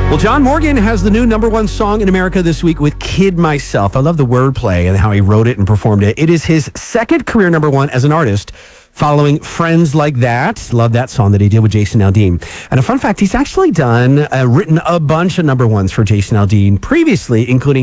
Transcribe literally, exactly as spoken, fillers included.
Well, John Morgan has the new number one song in America this week with Kid Myself. I love the wordplay and how he wrote it and performed it. It is his second career number one as an artist, following Friends Like That. Love that song that he did with Jason Aldean. And a fun fact, he's actually done, uh, written a bunch of number ones for Jason Aldean previously, including